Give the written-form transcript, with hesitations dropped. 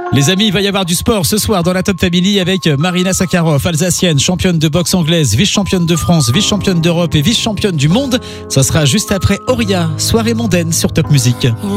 Les amis, il va y avoir du sport ce soir dans la Top Family avec Marina Sakharov, alsacienne, championne de boxe anglaise, vice-championne de France, vice-championne d'Europe et vice-championne du monde. Ça sera juste après Auria, soirée mondaine sur Top Music.